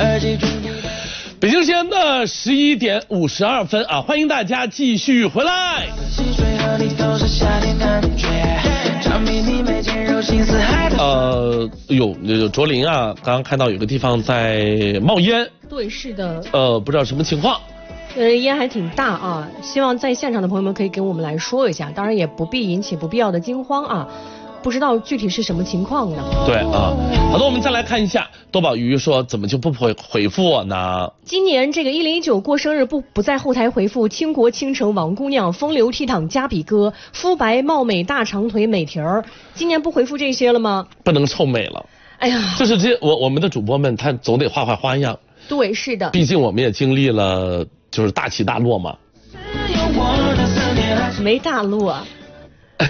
北京时间的11点52分啊，欢迎大家继续回来。卓林啊，刚刚看到有个地方在冒烟。 对，是的。 不知道什么情况。 烟还挺大啊，希望在现场的朋友们可以跟我们来说一下，当然也不必引起不必要的惊慌啊。不知道具体是什么情况呢？ 对啊，好的，我们再来看一下多宝鱼说怎么就不回复我呢？ 今年这个1019过生日不在后台回复倾国倾城王姑娘风流倜傥加比哥肤白貌美大长腿美婷儿，今年不回复这些了吗？ 不能臭美了。 哎呀， 就是我们的主播们他总得画花样。 对，是的。 毕竟我们也经历了就是大起大落嘛。 没大落啊。